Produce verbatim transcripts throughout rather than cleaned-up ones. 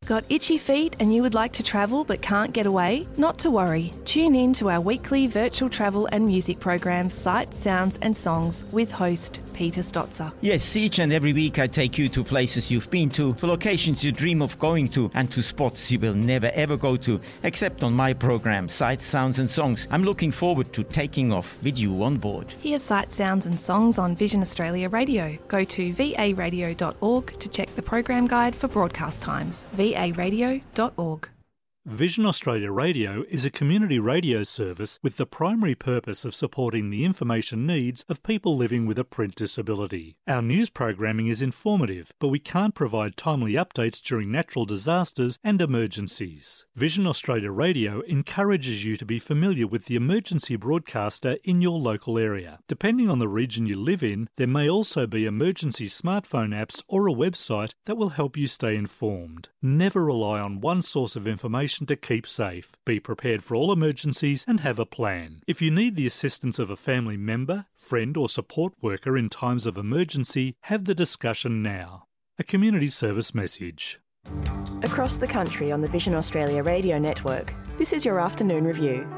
Got itchy feet and you would like to travel but can't get away? Not to worry. Tune in to our weekly virtual travel and music program, Sights, Sounds and Songs, with host Peter Stotzer. Yes, each and every week I take you to places you've been to, for locations you dream of going to, and to spots you will never ever go to, except on my program, Sights, Sounds and Songs. I'm looking forward to taking off with you on board. Hear Sights, Sounds and Songs on Vision Australia Radio. Go to v a radio dot org to check the program guide for broadcast times. v a radio dot org. Vision Australia Radio is a community radio service with the primary purpose of supporting the information needs of people living with a print disability. Our news programming is informative, but we can't provide timely updates during natural disasters and emergencies. Vision Australia Radio encourages you to be familiar with the emergency broadcaster in your local area. Depending on the region you live in, there may also be emergency smartphone apps or a website that will help you stay informed. Never rely on one source of information to keep safe. Be prepared for all emergencies and have a plan. If you need the assistance of a family member, friend or support worker in times of emergency, have the discussion now. A community service message. Across the country on the Vision Australia Radio Network, this is your afternoon review.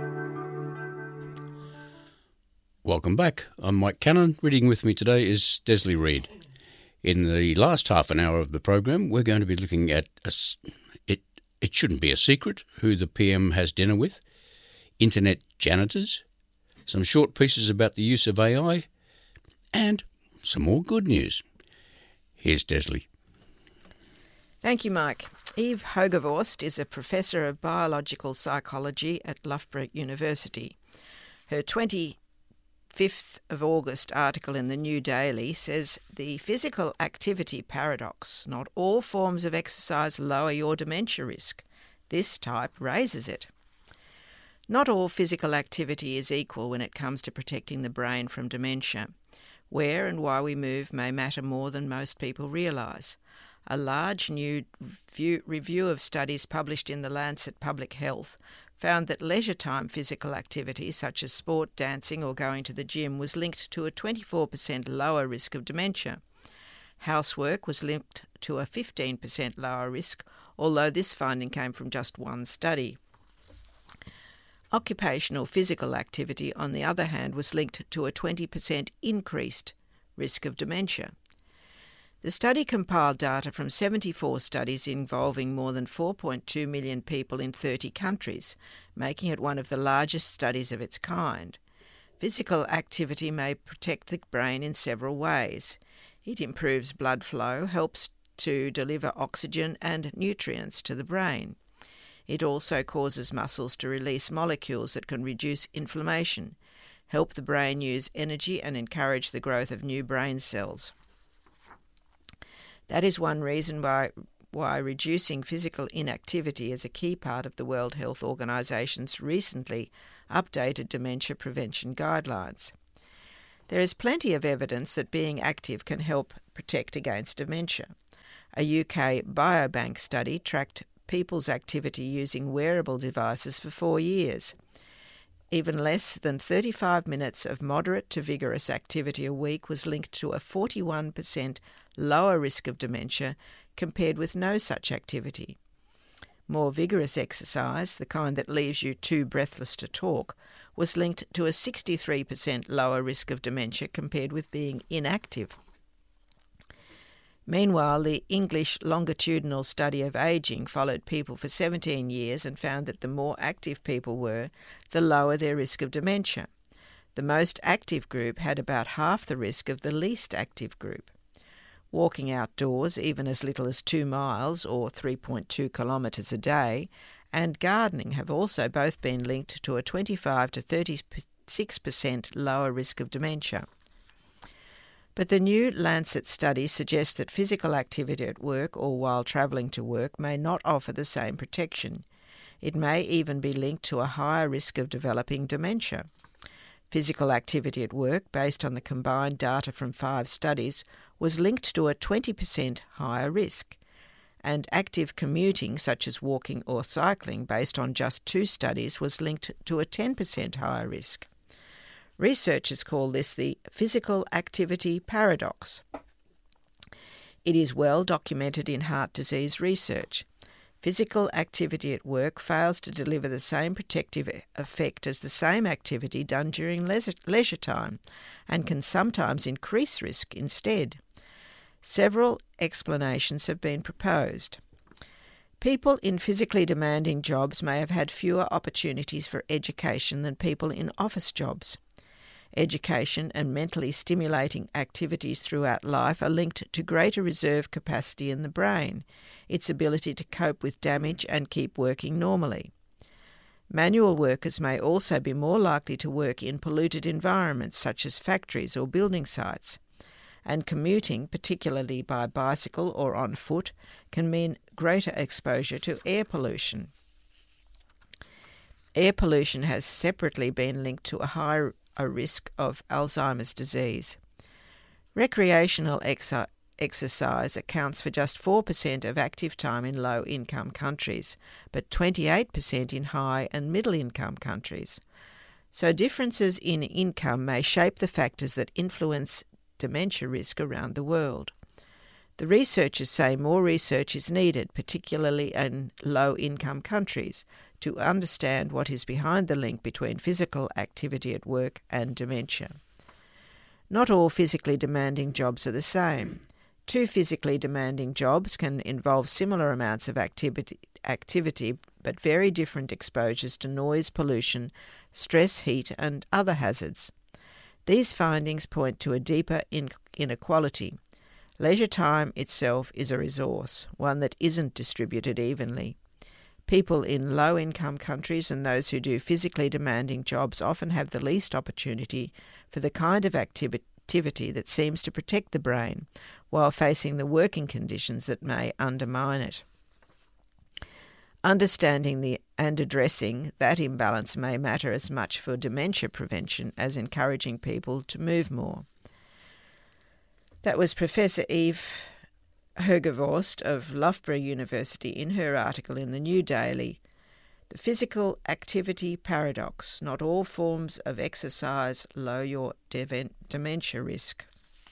Welcome back. I'm Mike Cannon. Reading with me today is Desley Reid. In the last half an hour of the program, we're going to be looking at a it It shouldn't be a secret who the P M has dinner with, internet janitors, some short pieces about the use of A I, and some more good news. Here's Desley. Thank you, Mike. Eve Hogevorst is a professor of biological psychology at Loughborough University. Her twenty-fifth of August article in the New Daily says the physical activity paradox. Not all forms of exercise lower your dementia risk. This type raises it. Not all physical activity is equal when it comes to protecting the brain from dementia. Where and why we move may matter more than most people realise. A large new review, review of studies published in the Lancet Public Health found that leisure time physical activity such as sport, dancing or going to the gym was linked to a twenty-four percent lower risk of dementia. Housework was linked to a fifteen percent lower risk, although this finding came from just one study. Occupational physical activity, on the other hand, was linked to a twenty percent increased risk of dementia. The study compiled data from seventy-four studies involving more than four point two million people in thirty countries, making it one of the largest studies of its kind. Physical activity may protect the brain in several ways. It improves blood flow, helps to deliver oxygen and nutrients to the brain. It also causes muscles to release molecules that can reduce inflammation, help the brain use energy and encourage the growth of new brain cells. That is one reason why, why reducing physical inactivity is a key part of the World Health Organization's recently updated dementia prevention guidelines. There is plenty of evidence that being active can help protect against dementia. A U K biobank study tracked people's activity using wearable devices for four years. Even less than thirty-five minutes of moderate to vigorous activity a week was linked to a forty-one percent lower risk of dementia compared with no such activity. More vigorous exercise, the kind that leaves you too breathless to talk, was linked to a sixty-three percent lower risk of dementia compared with being inactive. Meanwhile, the English longitudinal study of ageing followed people for seventeen years and found that the more active people were, the lower their risk of dementia. The most active group had about half the risk of the least active group. Walking outdoors, even as little as two miles or three point two kilometres a day, and gardening have also both been linked to a twenty-five to thirty-six percent lower risk of dementia. But the new Lancet study suggests that physical activity at work or while travelling to work may not offer the same protection. It may even be linked to a higher risk of developing dementia. Physical activity at work, based on the combined data from five studies, was linked to a twenty percent higher risk, and active commuting, such as walking or cycling, based on just two studies, was linked to a ten percent higher risk. Researchers call this the physical activity paradox. It is well documented in heart disease research. Physical activity at work fails to deliver the same protective effect as the same activity done during leisure, leisure time, and can sometimes increase risk instead. Several explanations have been proposed. People in physically demanding jobs may have had fewer opportunities for education than people in office jobs. Education and mentally stimulating activities throughout life are linked to greater reserve capacity in the brain, its ability to cope with damage and keep working normally. Manual workers may also be more likely to work in polluted environments such as factories or building sites, and commuting, particularly by bicycle or on foot, can mean greater exposure to air pollution. Air pollution has separately been linked to a higher a risk of Alzheimer's disease. Recreational exi- exercise accounts for just four percent of active time in low-income countries, but twenty-eight percent in high and middle-income countries. So differences in income may shape the factors that influence dementia risk around the world. The researchers say more research is needed, particularly in low-income countries, to understand what is behind the link between physical activity at work and dementia. Not all physically demanding jobs are the same. Two physically demanding jobs can involve similar amounts of activity, activity but very different exposures to noise, pollution, stress, heat, and other hazards. These findings point to a deeper in- inequality. Leisure time itself is a resource, one that isn't distributed evenly. People in low-income countries and those who do physically demanding jobs often have the least opportunity for the kind of activi- activity that seems to protect the brain, while facing the working conditions that may undermine it. Understanding the and addressing that imbalance may matter as much for dementia prevention as encouraging people to move more. That was Professor Eve Hergevorst of Loughborough University in her article in the New Daily, The Physical Activity Paradox. Not all forms of exercise lower your de- dementia risk.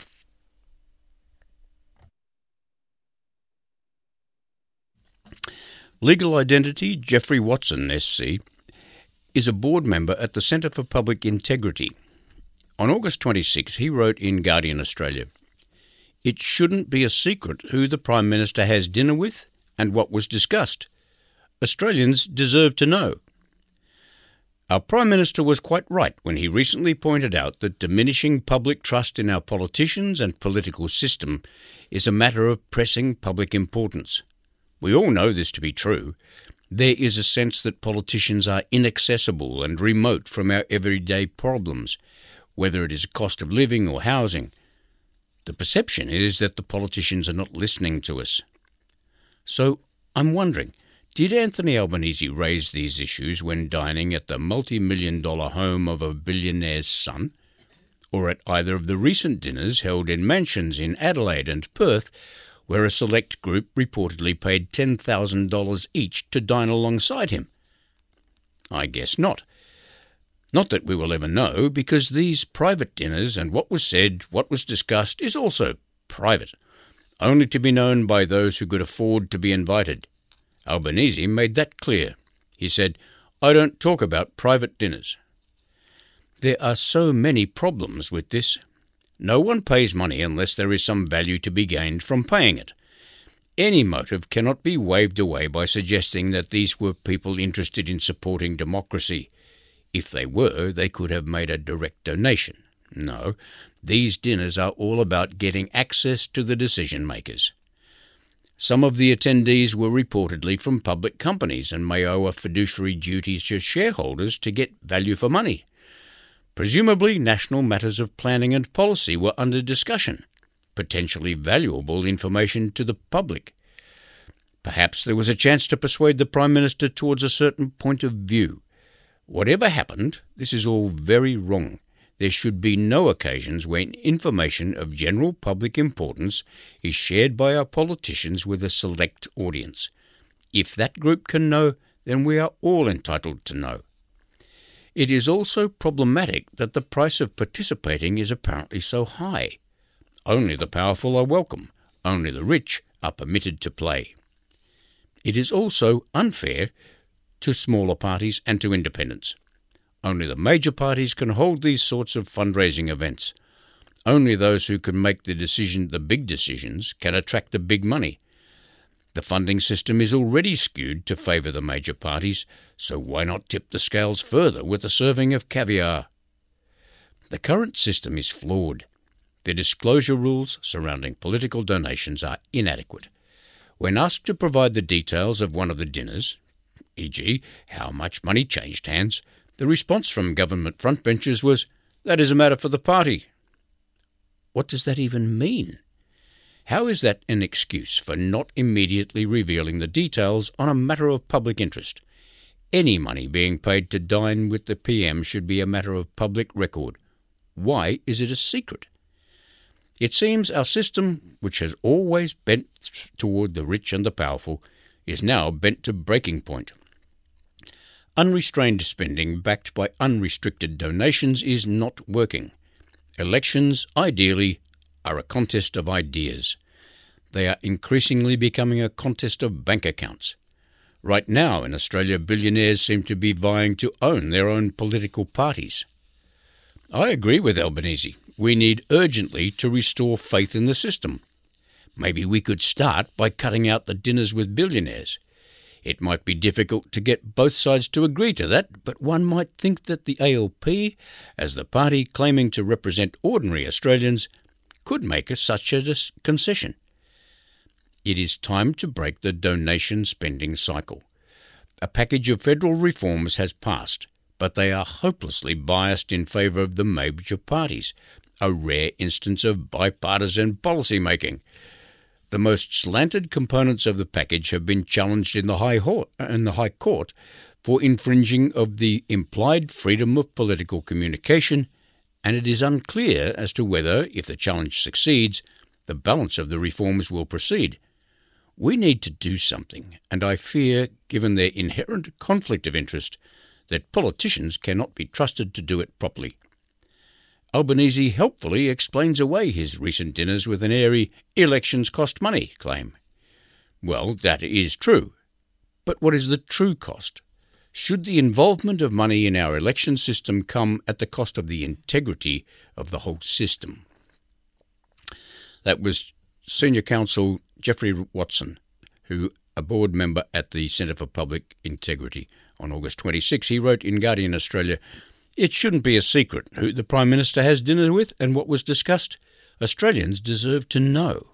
Legal identity Geoffrey Watson, S C, is a board member at the Centre for Public Integrity. On August twenty-sixth, he wrote in Guardian Australia, "It shouldn't be a secret who the Prime Minister has dinner with and what was discussed. Australians deserve to know." Our Prime Minister was quite right when he recently pointed out that diminishing public trust in our politicians and political system is a matter of pressing public importance. We all know this to be true. There is a sense that politicians are inaccessible and remote from our everyday problems, whether it is cost of living or housing. The perception is that the politicians are not listening to us. So I'm wondering, did Anthony Albanese raise these issues when dining at the multi-million dollar home of a billionaire's son? Or at either of the recent dinners held in mansions in Adelaide and Perth, where a select group reportedly paid ten thousand dollars each to dine alongside him? I guess not. Not that we will ever know, because these private dinners and what was said, what was discussed, is also private, only to be known by those who could afford to be invited. Albanese made that clear. He said, "I don't talk about private dinners." There are so many problems with this. No one pays money unless there is some value to be gained from paying it. Any motive cannot be waved away by suggesting that these were people interested in supporting democracy. If they were, they could have made a direct donation. No, these dinners are all about getting access to the decision-makers. Some of the attendees were reportedly from public companies and may owe a fiduciary duty to shareholders to get value for money. Presumably, national matters of planning and policy were under discussion, potentially valuable information to the public. Perhaps there was a chance to persuade the Prime Minister towards a certain point of view. Whatever happened, this is all very wrong. There should be no occasions when information of general public importance is shared by our politicians with a select audience. If that group can know, then we are all entitled to know. It is also problematic that the price of participating is apparently so high. Only the powerful are welcome. Only the rich are permitted to play. It is also unfair to smaller parties and to independents. Only the major parties can hold these sorts of fundraising events. Only those who can make the decision, the big decisions, can attract the big money. The funding system is already skewed to favour the major parties, so why not tip the scales further with a serving of caviar? The current system is flawed. The disclosure rules surrounding political donations are inadequate. When asked to provide the details of one of the dinners, for example how much money changed hands, the response from government frontbenchers was, "That is a matter for the party." What does that even mean? How is that an excuse for not immediately revealing the details on a matter of public interest? Any money being paid to dine with the P M should be a matter of public record. Why is it a secret? It seems our system, which has always bent toward the rich and the powerful, is now bent to breaking point. Unrestrained spending backed by unrestricted donations is not working. Elections, ideally, are a contest of ideas. They are increasingly becoming a contest of bank accounts. Right now in Australia, billionaires seem to be vying to own their own political parties. I agree with Albanese. We need urgently to restore faith in the system. Maybe we could start by cutting out the dinners with billionaires. It might be difficult to get both sides to agree to that, but one might think that the A L P, as the party claiming to represent ordinary Australians, could make us such a concession. It is time to break the donation spending cycle. A package of federal reforms has passed, but they are hopelessly biased in favour of the major parties, a rare instance of bipartisan policy making. The most slanted components of the package have been challenged in the High, Ho- in the High Court for infringing of the implied freedom of political communication, and it is unclear as to whether, if the challenge succeeds, the balance of the reforms will proceed. We need to do something, and I fear, given their inherent conflict of interest, that politicians cannot be trusted to do it properly. Albanese helpfully explains away his recent dinners with an airy "elections cost money" claim. Well, that is true. But what is the true cost? Should the involvement of money in our election system come at the cost of the integrity of the whole system? That was Senior Counsel Geoffrey Watson, who a board member at the Centre for Public Integrity. On August twenty-sixth, he wrote in Guardian Australia, "It shouldn't be a secret who the Prime Minister has dinner with and what was discussed. Australians deserve to know."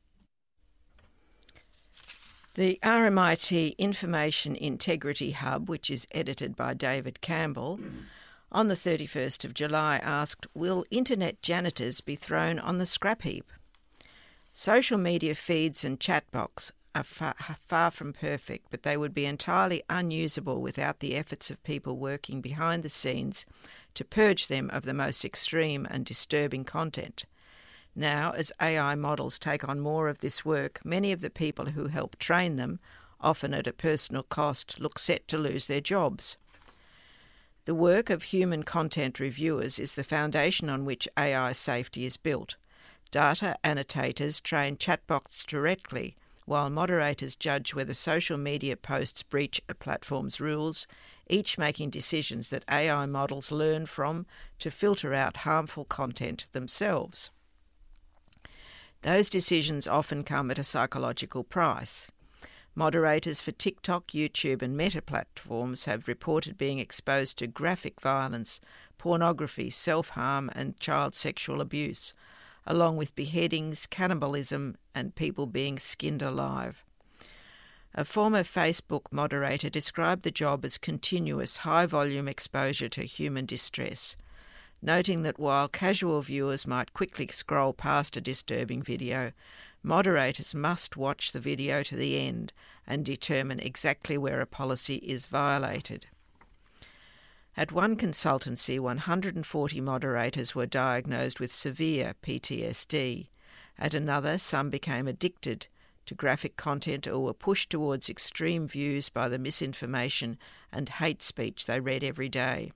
The R M I T Information Integrity Hub, which is edited by David Campbell, on the thirty-first of July asked, "Will internet janitors be thrown on the scrap heap?" Social media feeds and chatbots are far, far from perfect, but they would be entirely unusable without the efforts of people working behind the scenes to purge them of the most extreme and disturbing content. Now, as A I models take on more of this work, many of the people who help train them, often at a personal cost, look set to lose their jobs. The work of human content reviewers is the foundation on which A I safety is built. Data annotators train chatbots directly, while moderators judge whether social media posts breach a platform's rules, each making decisions that A I models learn from to filter out harmful content themselves. Those decisions often come at a psychological price. Moderators for TikTok, YouTube and Meta platforms have reported being exposed to graphic violence, pornography, self-harm and child sexual abuse, along with beheadings, cannibalism and people being skinned alive. A former Facebook moderator described the job as continuous, high-volume exposure to human distress, noting that while casual viewers might quickly scroll past a disturbing video, moderators must watch the video to the end and determine exactly where a policy is violated. At one consultancy, one hundred forty moderators were diagnosed with severe P T S D. At another, some became addicted to graphic content or were pushed towards extreme views by the misinformation and hate speech they read every day.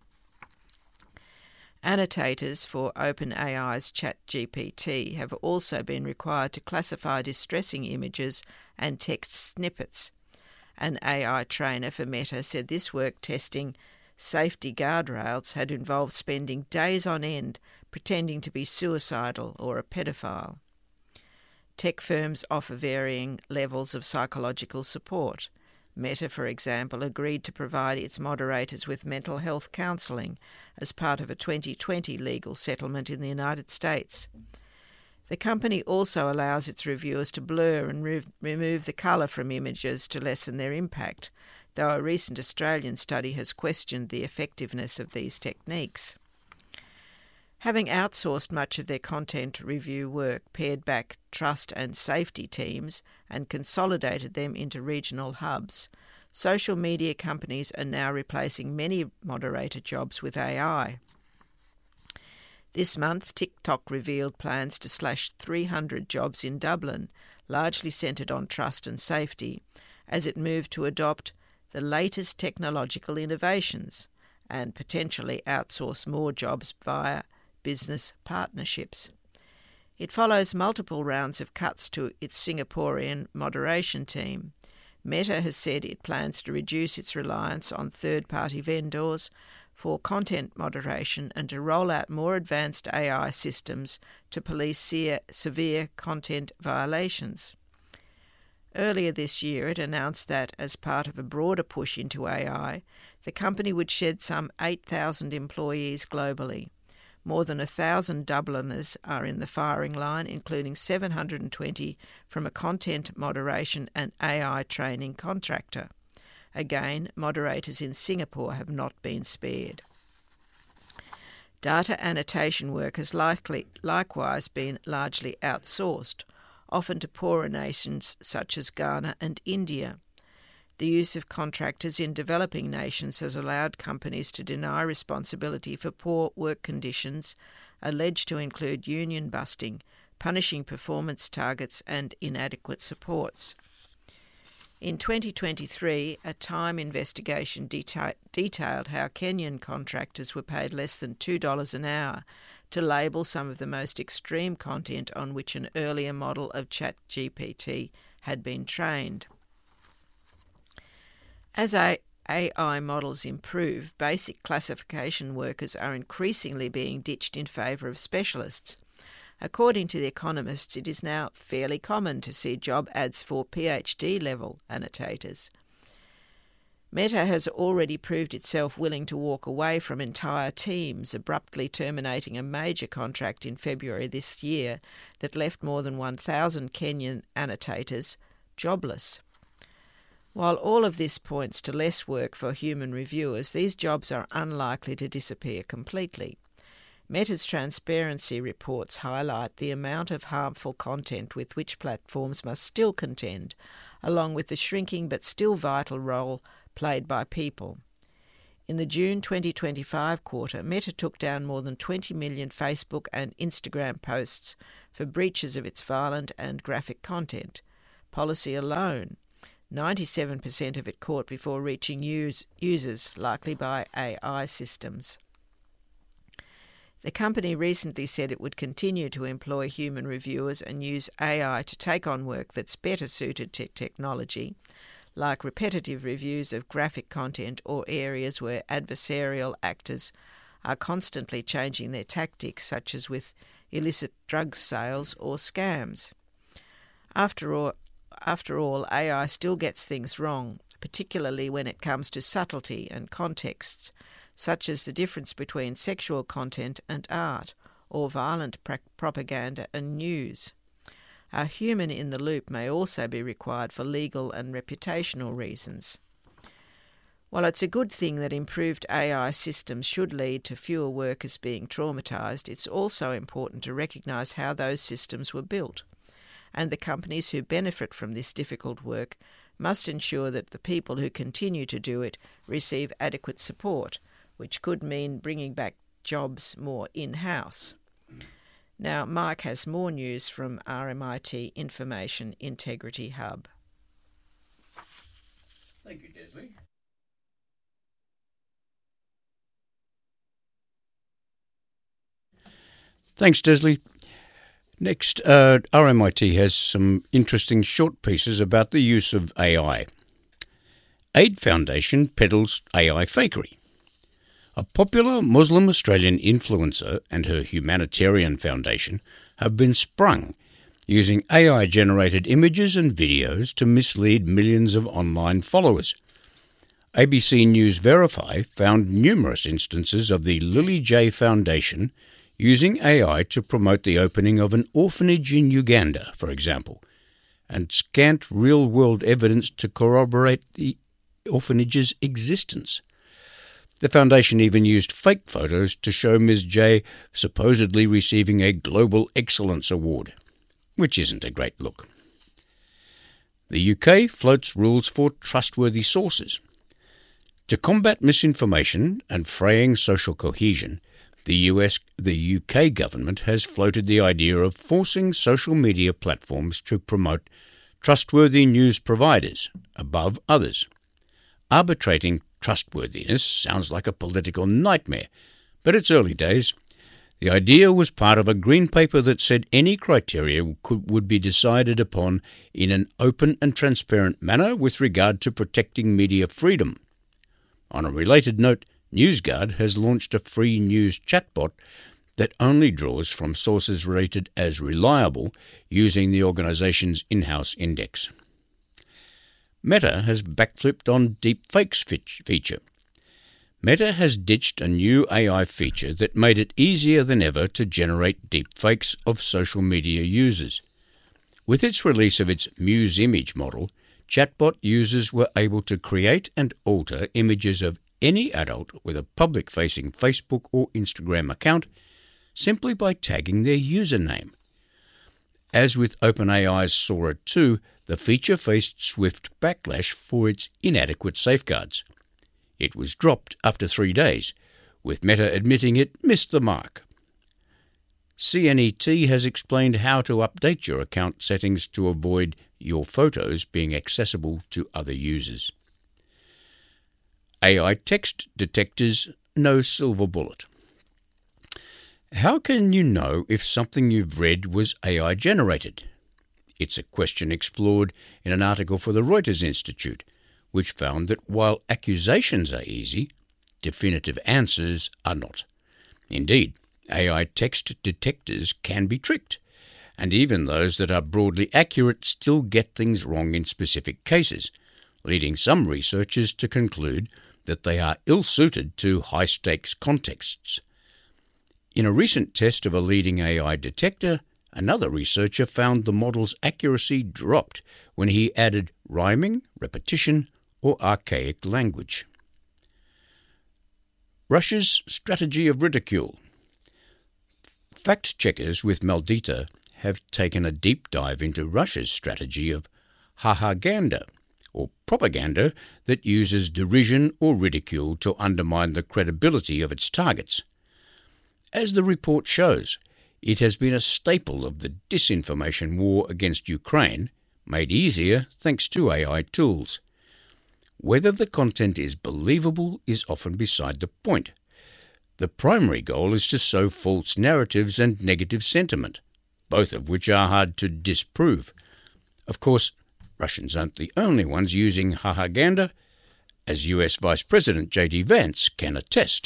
Annotators for OpenAI's ChatGPT have also been required to classify distressing images and text snippets. an A I trainer for Meta, said this work testing safety guardrails had involved spending days on end pretending to be suicidal or a pedophile. Tech firms offer varying levels of psychological support. Meta, for example, agreed to provide its moderators with mental health counselling as part of a twenty twenty legal settlement in the United States. The company also allows its reviewers to blur and re- remove the colour from images to lessen their impact, though a recent Australian study has questioned the effectiveness of these techniques. Having outsourced much of their content review work, pared back trust and safety teams and consolidated them into regional hubs, social media companies are now replacing many moderator jobs with A I. This month, TikTok revealed plans to slash three hundred jobs in Dublin, largely centred on trust and safety, as it moved to adopt the latest technological innovations and potentially outsource more jobs via business partnerships. It follows multiple rounds of cuts to its Singaporean moderation team. Meta has said it plans to reduce its reliance on third-party vendors for content moderation and to roll out more advanced A I systems to police se- severe content violations. Earlier this year, it announced that, as part of a broader push into A I, the company would shed some eight thousand employees globally. More than one thousand Dubliners are in the firing line, including seven hundred twenty from a content moderation and A I training contractor. Again, moderators in Singapore have not been spared. Data annotation work has likely, likewise been largely outsourced, often to poorer nations such as Ghana and India. The use of contractors in developing nations has allowed companies to deny responsibility for poor work conditions, alleged to include union busting, punishing performance targets and inadequate supports. In twenty twenty-three, a Time investigation deta- detailed how Kenyan contractors were paid less than two dollars an hour to label some of the most extreme content on which an earlier model of ChatGPT had been trained. As A I models improve, basic classification workers are increasingly being ditched in favour of specialists. According to The Economist, it is now fairly common to see job ads for PhD level annotators. Meta has already proved itself willing to walk away from entire teams, abruptly terminating a major contract in February this year that left more than one thousand Kenyan annotators jobless. While all of this points to less work for human reviewers, these jobs are unlikely to disappear completely. Meta's transparency reports highlight the amount of harmful content with which platforms must still contend, along with the shrinking but still vital role played by people. In the June twenty twenty-five quarter, Meta took down more than twenty million Facebook and Instagram posts for breaches of its violent and graphic content policy alone. ninety-seven percent of it caught before reaching use, users, likely by A I systems. The company recently said it would continue to employ human reviewers and use A I to take on work that's better suited to technology, like repetitive reviews of graphic content or areas where adversarial actors are constantly changing their tactics, such as with illicit drug sales or scams. After all, After all, A I still gets things wrong, particularly when it comes to subtlety and contexts, such as the difference between sexual content and art, or violent pra- propaganda and news. A human in the loop may also be required for legal and reputational reasons. While it's a good thing that improved A I systems should lead to fewer workers being traumatised, it's also important to recognise how those systems were built. And the companies who benefit from this difficult work must ensure that the people who continue to do it receive adequate support, which could mean bringing back jobs more in-house. Now, Mike has more news from R M I T Information Integrity Hub. Thank you, Desley. Thanks, Desley. Next, uh, R M I T has some interesting short pieces about the use of A I. Aid Foundation peddles A I fakery. A popular Muslim Australian influencer and her humanitarian foundation have been sprung using A I-generated images and videos to mislead millions of online followers. A B C News Verify found numerous instances of the Lily J Foundation using A I to promote the opening of an orphanage in Uganda, for example, and scant real-world evidence to corroborate the orphanage's existence. The foundation even used fake photos to show Miz J supposedly receiving a Global Excellence Award, which isn't a great look. The U K floats rules for trustworthy sources. To combat misinformation and fraying social cohesion, the U S, the U K government has floated the idea of forcing social media platforms to promote trustworthy news providers above others. Arbitrating trustworthiness sounds like a political nightmare, but it's early days. The idea was part of a green paper that said any criteria could, would be decided upon in an open and transparent manner with regard to protecting media freedom. On a related note, NewsGuard has launched a free news chatbot that only draws from sources rated as reliable using the organisation's in-house index. Meta has backflipped on deepfakes feature. Meta has ditched a new A I feature that made it easier than ever to generate deepfakes of social media users. With its release of its Muse image model, chatbot users were able to create and alter images of any adult with a public-facing Facebook or Instagram account simply by tagging their username. As with OpenAI's Sora two, the feature faced swift backlash for its inadequate safeguards. It was dropped after three days, with Meta admitting it missed the mark. C N E T has explained how to update your account settings to avoid your photos being accessible to other users. A I text detectors, no silver bullet. How can you know if something you've read was A I generated? It's a question explored in an article for the Reuters Institute, which found that while accusations are easy, definitive answers are not. Indeed, A I text detectors can be tricked, and even those that are broadly accurate still get things wrong in specific cases, leading some researchers to conclude that they are ill-suited to high-stakes contexts. In a recent test of a leading A I detector, another researcher found the model's accuracy dropped when he added rhyming, repetition, or archaic language. Russia's strategy of ridicule. Fact-checkers with Maldita have taken a deep dive into Russia's strategy of hahaganda, or propaganda that uses derision or ridicule to undermine the credibility of its targets. As the report shows, it has been a staple of the disinformation war against Ukraine, made easier thanks to A I tools. Whether the content is believable is often beside the point. The primary goal is to sow false narratives and negative sentiment, both of which are hard to disprove. Of course, Russians aren't the only ones using hahaganda, as U S Vice President J D Vance can attest.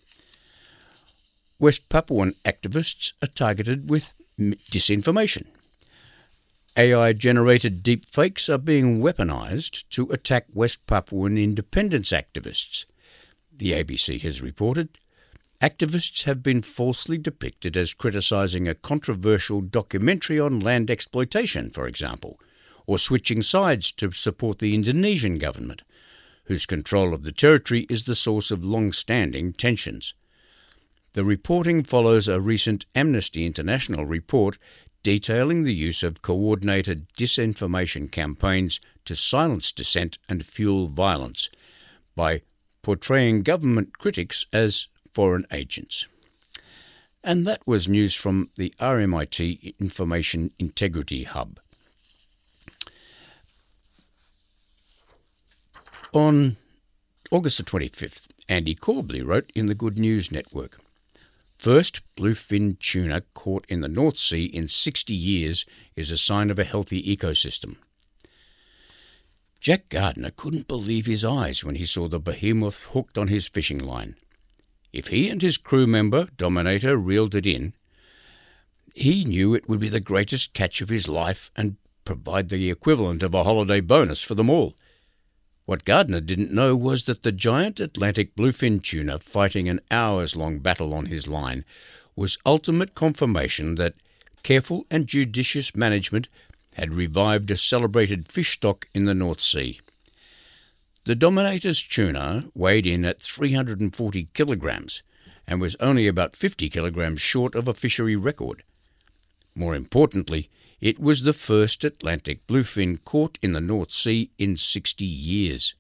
West Papuan activists are targeted with disinformation. A I-generated deepfakes are being weaponized to attack West Papuan independence activists. The A B C has reported activists have been falsely depicted as criticizing a controversial documentary on land exploitation, for example, or switching sides to support the Indonesian government, whose control of the territory is the source of long-standing tensions. The reporting follows a recent Amnesty International report detailing the use of coordinated disinformation campaigns to silence dissent and fuel violence by portraying government critics as foreign agents. And that was news from the R M I T Information Integrity Hub. On August the twenty-fifth, Andy Corbley wrote in the Good News Network, "First bluefin tuna caught in the North Sea in sixty years is a sign of a healthy ecosystem." Jack Gardner couldn't believe his eyes when he saw the behemoth hooked on his fishing line. If he and his crew member, Dominator, reeled it in, he knew it would be the greatest catch of his life and provide the equivalent of a holiday bonus for them all. What Gardner didn't know was that the giant Atlantic bluefin tuna fighting an hours-long battle on his line was ultimate confirmation that careful and judicious management had revived a celebrated fish stock in the North Sea. The Dominator's tuna weighed in at three hundred forty kilograms and was only about fifty kilograms short of a fishery record. More importantly, it was the first Atlantic bluefin caught in the North Sea in sixty years.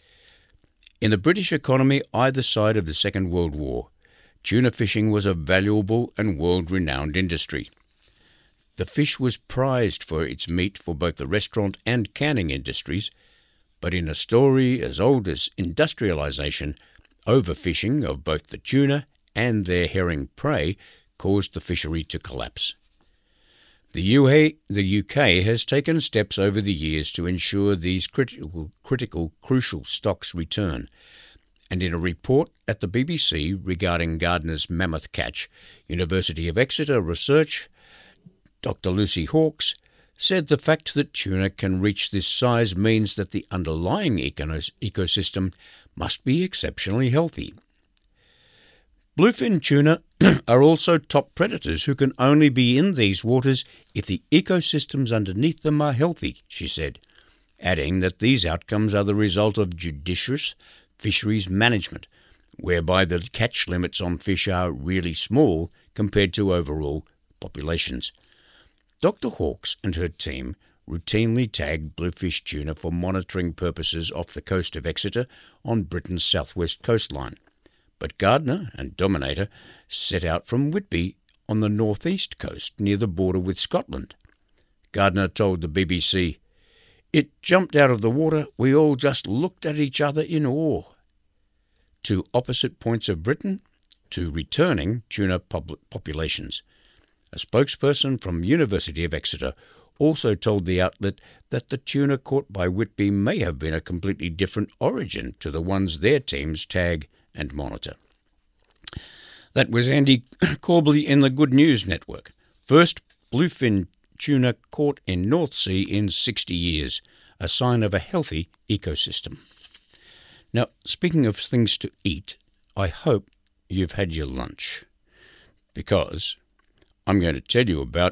In the British economy either side of the Second World War, tuna fishing was a valuable and world-renowned industry. The fish was prized for its meat for both the restaurant and canning industries, but in a story as old as industrialization, overfishing of both the tuna and their herring prey caused the fishery to collapse. The U A, the U K has taken steps over the years to ensure these critical, critical, crucial stocks return, and in a report at the B B C regarding Gardner's mammoth catch, University of Exeter research, Doctor Lucy Hawkes said the fact that tuna can reach this size means that the underlying ecosystem must be exceptionally healthy. Bluefin tuna are also top predators who can only be in these waters if the ecosystems underneath them are healthy, she said, adding that these outcomes are the result of judicious fisheries management, whereby the catch limits on fish are really small compared to overall populations. Doctor Hawkes and her team routinely tag bluefish tuna for monitoring purposes off the coast of Exeter on Britain's southwest coastline. But Gardner and Dominator set out from Whitby on the northeast coast near the border with Scotland. Gardner told the B B C, "It jumped out of the water, we all just looked at each other in awe." To opposite points of Britain, to returning tuna pop- populations. A spokesperson from University of Exeter also told the outlet that the tuna caught by Whitby may have been a completely different origin to the ones their teams tag and monitor. That was Andy Corbley in the Good News Network. First bluefin tuna caught in North Sea in sixty years, a sign of a healthy ecosystem. Now, speaking of things to eat, I hope you've had your lunch, because I'm going to tell you about,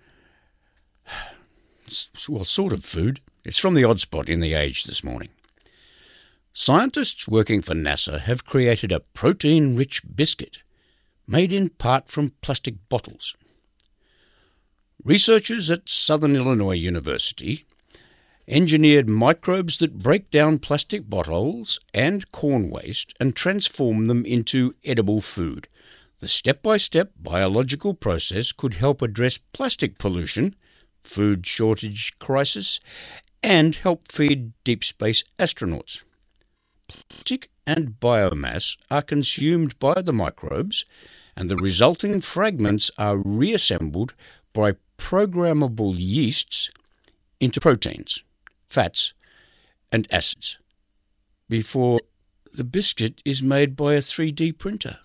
well, sort of food. It's from the Odd Spot in The Age this morning. Scientists working for NASA have created a protein-rich biscuit made in part from plastic bottles. Researchers at Southern Illinois University engineered microbes that break down plastic bottles and corn waste and transform them into edible food. The step-by-step biological process could help address plastic pollution, food shortage crisis, and help feed deep space astronauts. Plastic and biomass are consumed by the microbes, and the resulting fragments are reassembled by programmable yeasts into proteins, fats, and acids, before the biscuit is made by a three D printer.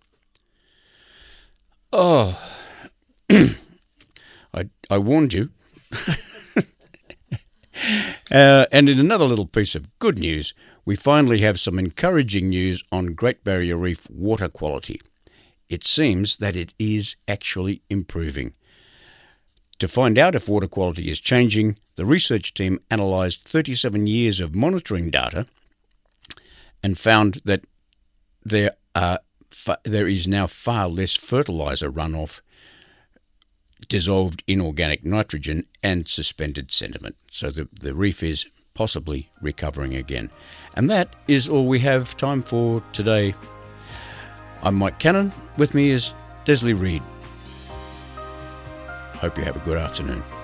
Oh, I, I warned you. uh, and in another little piece of good news, we finally have some encouraging news on Great Barrier Reef water quality. It seems that it is actually improving. To find out if water quality is changing, the research team analysed thirty-seven years of monitoring data and found that there are there is now far less fertiliser runoff, dissolved inorganic nitrogen and suspended sediment. So the, the reef is possibly recovering again. And that is all we have time for today. I'm Mike Cannon. With me is Desley Reid. Hope you have a good afternoon.